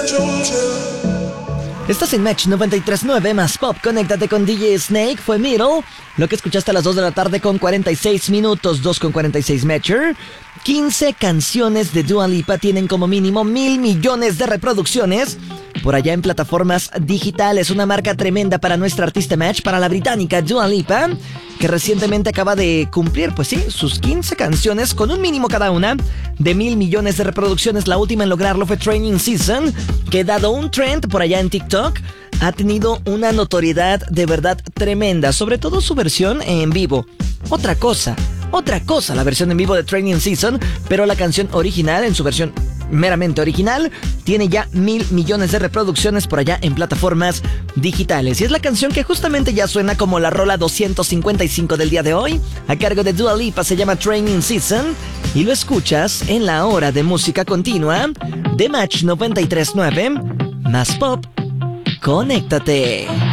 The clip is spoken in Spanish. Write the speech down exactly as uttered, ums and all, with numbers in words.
Estás en Match noventa y tres punto nueve más Pop. Conéctate con D J Snake. Fue Middle. Lo que escuchaste a las dos de la tarde con cuarenta y seis minutos. dos con cuarenta y seis Matcher. quince canciones de Dua Lipa tienen como mínimo mil millones de reproducciones por allá en plataformas digitales. Una marca tremenda para nuestra artista Match, para la británica Dua Lipa, que recientemente acaba de cumplir, pues sí, sus quince canciones con un mínimo cada una de mil millones de reproducciones. La última en lograrlo fue Training Season, que dado un trend por allá en TikTok, ha tenido una notoriedad de verdad tremenda, sobre todo su versión en vivo. Otra cosa, otra cosa la versión en vivo de Training Season, pero la canción original, en su versión meramente original, tiene ya mil millones de reproducciones por allá en plataformas digitales. Y es la canción que justamente ya suena como la rola doscientos cincuenta y cinco del día de hoy, a cargo de Dua Lipa. Se llama Training Season y lo escuchas en la hora de música continua de Match noventa y tres punto nueve más Pop. Conéctate.